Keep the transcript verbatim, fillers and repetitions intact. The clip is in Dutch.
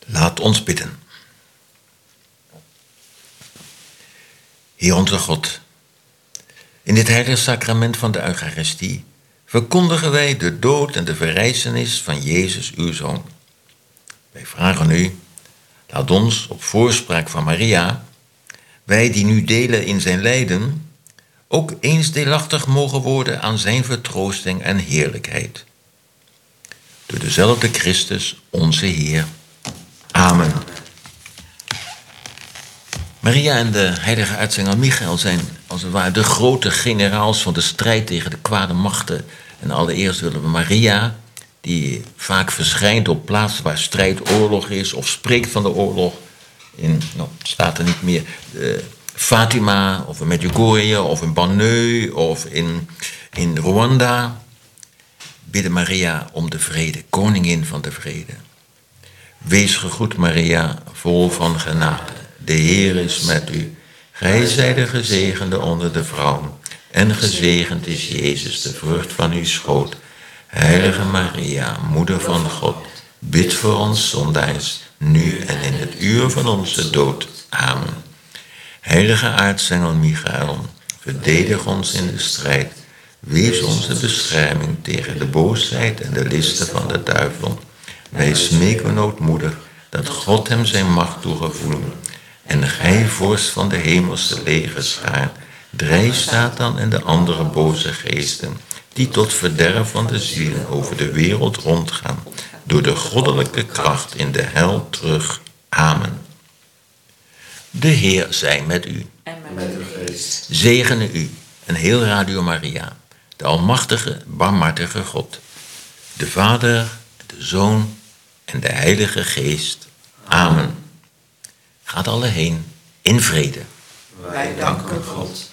Laat ons bidden. Heer onze God, in dit heilige sacrament van de Eucharistie verkondigen wij de dood en de verrijzenis van Jezus, uw Zoon. Wij vragen u, laat ons op voorspraak van Maria, wij die nu delen in zijn lijden, ook eens deelachtig mogen worden aan zijn vertroosting en heerlijkheid. Door dezelfde Christus, onze Heer. Amen. Maria en de heilige aartsengel Michael zijn als het ware de grote generaals van de strijd tegen de kwade machten. En allereerst willen we Maria, die vaak verschijnt op plaatsen waar strijd, oorlog is, of spreekt van de oorlog. In, nou, staat er niet meer, uh, Fatima, of in Medjugorje, of in Banneu, of in, in Rwanda. Bidden Maria om de vrede, koningin van de vrede. Wees gegroet, Maria, vol van genade. De Heer is met u. Gij zijt de gezegende onder de vrouwen. En gezegend is Jezus, de vrucht van uw schoot. Heilige Maria, moeder van God, bid voor ons zondaars, nu en in het uur van onze dood. Amen. Heilige aartsengel Michael, verdedig ons in de strijd. Wees onze bescherming tegen de boosheid en de listen van de duivel. Wij smeken noodmoedig dat God hem zijn macht toegevoelen. En gij, vorst van de hemelse legerschaar, drijf Satan en de andere boze geesten, die tot verderf van de zielen over de wereld rondgaan, door de goddelijke kracht in de hel terug. Amen. De Heer zij met u. En met uw geest. Zegene u en heel Radio Maria, de almachtige, barmhartige God, de Vader, de Zoon en de Heilige Geest. Amen. Gaat alle heen in vrede. Wij danken God.